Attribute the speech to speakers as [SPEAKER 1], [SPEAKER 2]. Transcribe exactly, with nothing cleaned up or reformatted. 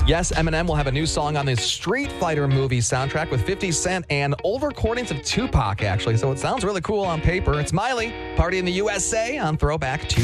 [SPEAKER 1] Yes, Eminem will have a new song on the Street Fighter movie soundtrack with fifty Cent and old recordings of Tupac, actually. So it sounds really cool on paper. It's Miley, Party in the U S A on Throwback Tuesday.